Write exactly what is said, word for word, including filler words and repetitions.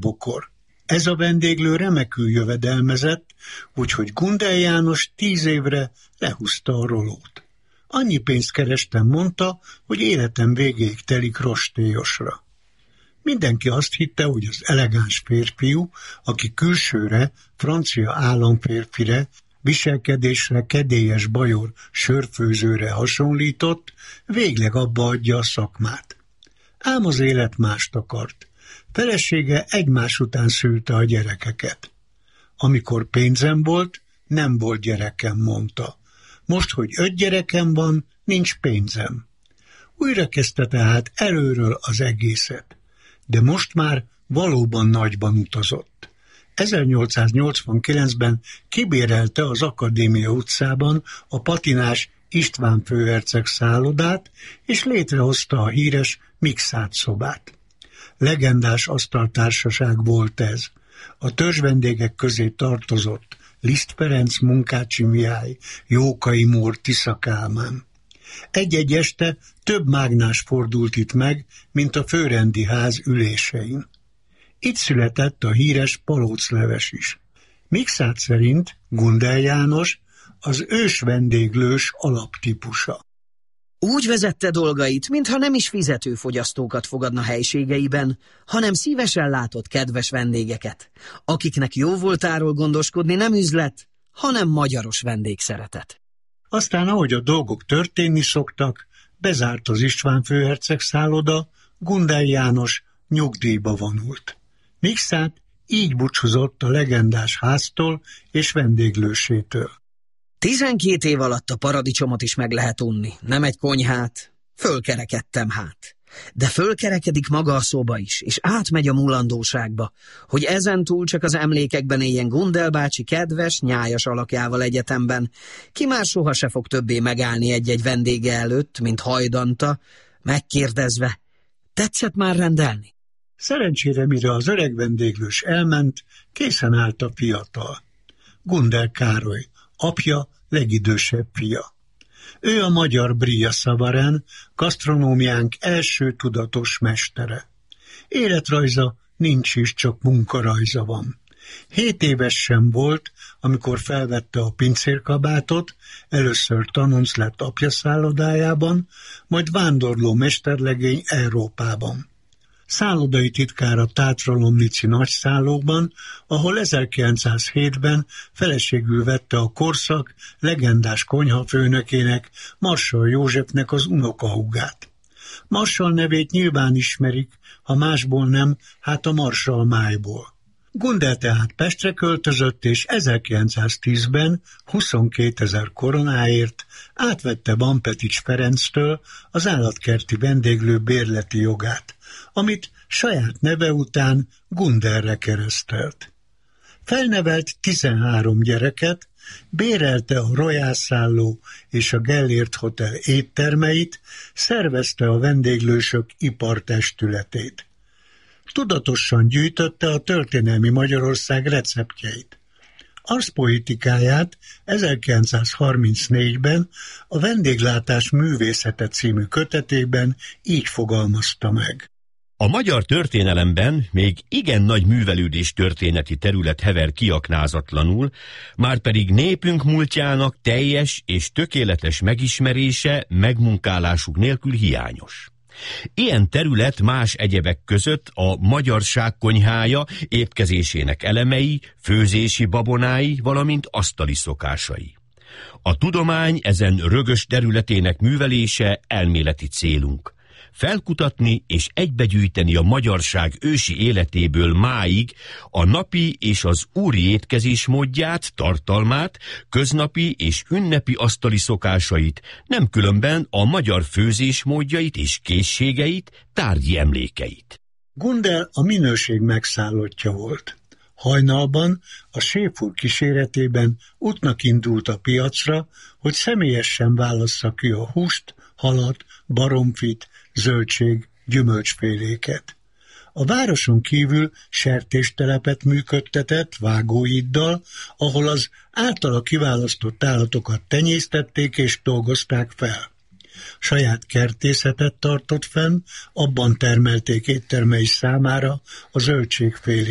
zsákbokor. Ez a vendéglő remekül jövedelmezett, úgyhogy Gundel János tíz évre lehúzta a rolót. Annyi pénzt kerestem, mondta, hogy életem végéig telik rostélyosra. Mindenki azt hitte, hogy az elegáns férfiú, aki külsőre francia államférfire, viselkedésre kedélyes bajor sörfőzőre hasonlított, végleg abba adja a szakmát. Ám az élet mást akart. Felesége egymás után szülte a gyerekeket. Amikor pénzem volt, nem volt gyerekem, mondta. Most, hogy öt gyerekem van, nincs pénzem. Újra kezdte tehát előről az egészet. De most már valóban nagyban utazott. ezernyolcszáznyolcvankilencben kibérelte az Akadémia utcában a patinás István főherceg szállodát, és létrehozta a híres Mixát szobát. Legendás asztaltársaság volt ez. A törzsvendégek közé tartozott Liszt Ferenc, Munkácsi Mihály, Jókai Mór, Tisza Kálmán. Egy-egy este több mágnás fordult itt meg, mint a főrendi ház ülésein. Itt született a híres palócleves is. Mixát szerint Gundel János az ős vendéglős alaptípusa. Úgy vezette dolgait, mintha nem is fizető fogyasztókat fogadna helységeiben, hanem szívesen látott kedves vendégeket, akiknek jó voltáról gondoskodni nem üzlet, hanem magyaros vendégszeretet. Aztán, ahogy a dolgok történni szoktak, bezárt az István főherceg szálloda, Gundel János nyugdíjba vonult. Mixát így búcsúzott a legendás háztól és vendéglősétől. Tizenkét év alatt a paradicsomot is meg lehet unni, nem egy konyhát. Fölkerekedtem hát. De fölkerekedik maga a szoba is, és átmegy a mulandóságba, hogy ezentúl csak az emlékekben éljen Gundel bácsi kedves, nyájas alakjával egyetemben, ki már soha se fog többé megállni egy-egy vendége előtt, mint hajdanta, megkérdezve, tetszett már rendelni? Szerencsére, mire az öreg vendéglős elment, készen állt a fiatal. Gundel Károly, apja legidősebb fia. Ő a magyar Bria Savarin, gasztronómiánk első tudatos mestere. Életrajza nincs is, csak munkarajza van. Hét éves sem volt, amikor felvette a pincérkabátot, először tanonc lett apja szállodájában, majd vándorló mesterlegény Európában. Szállodai titkár a Tátra-Lomnici nagyszállóban, ahol ezerkilencszázhétben feleségül vette a korszak legendás konyhafőnökének, Marsally Józsefnek az unokahúgát. Marsally nevét nyilván ismerik, ha másból nem, hát a Marsally májból. Gundel tehát Pestre költözött, és ezerkilencszáztízben huszonkétezer koronáért átvette Bampetics Ferenctől az állatkerti vendéglő bérleti jogát, amit saját neve után Gundelre keresztelt. Felnevelt tizenhárom gyereket, bérelte a Royal szálló és a Gellért Hotel éttermeit, szervezte a vendéglősök ipartestületét. Tudatosan gyűjtötte a történelmi Magyarország receptjeit. Arszpoetikáját ezerkilencszázharmincnégyben a Vendéglátás művészete című kötetében így fogalmazta meg. A magyar történelemben még igen nagy művelődés történeti terület hever kiaknázatlanul, márpedig népünk múltjának teljes és tökéletes megismerése, megmunkálásuk nélkül hiányos. Ilyen terület más egyebek között a magyarság konyhája, étkezésének elemei, főzési babonái, valamint asztali szokásai. A tudomány ezen rögös területének művelése elméleti célunk. Felkutatni és egybegyűjteni a magyarság ősi életéből máig a napi és az úri étkezés módját, tartalmát, köznapi és ünnepi asztali szokásait, nem különben a magyar főzés módjait és készségeit, tárgyi emlékeit. Gundel a minőség megszállottja volt. Hajnalban a séf úr kíséretében útnak indult a piacra, hogy személyesen válassza ki a húst, halat, baromfit, zöldség, gyümölcsféléket. A városon kívül sertéstelepet működtetett vágóiddal, ahol az általa kiválasztott állatokat tenyésztették és dolgozták fel. Saját kertészetet tartott fenn, abban termelték éttermei számára a zöldségfélét.